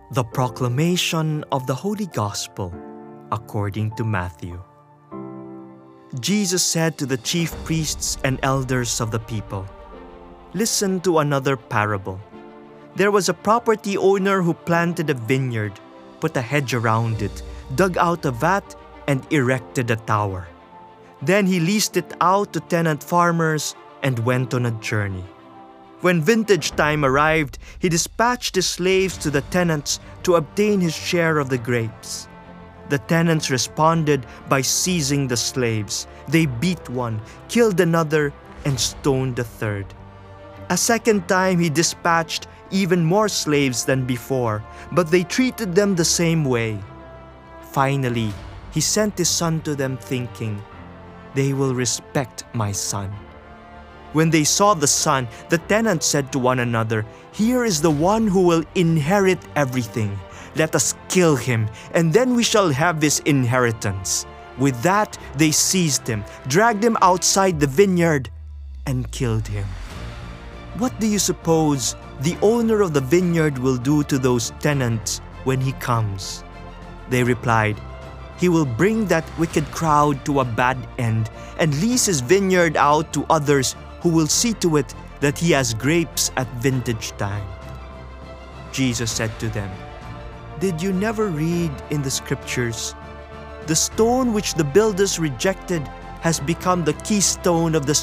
The proclamation of the Holy Gospel according to Matthew. Jesus said to the chief priests and elders of the people, "Listen to another parable. There was a property owner who planted a vineyard, put a hedge around it, dug out a vat, and erected a tower. Then he leased it out to tenant farmers and went on a journey. When vintage time arrived, he dispatched his slaves to the tenants to obtain his share of the grapes. The tenants responded by seizing the slaves. They beat one, killed another, and stoned a third. A second time he dispatched even more slaves than before, but they treated them the same way. Finally, he sent his son to them thinking, 'They will respect my son.' When they saw the son, the tenants said to one another, 'Here is the one who will inherit everything. Let us kill him, and then we shall have his inheritance.' With that, they seized him, dragged him outside the vineyard, and killed him. What do you suppose the owner of the vineyard will do to those tenants when he comes?" They replied, "He will bring that wicked crowd to a bad end and lease his vineyard out to others who will see to it that he has grapes at vintage time." Jesus said to them, "Did you never read in the scriptures, 'The stone which the builders rejected has become the keystone of the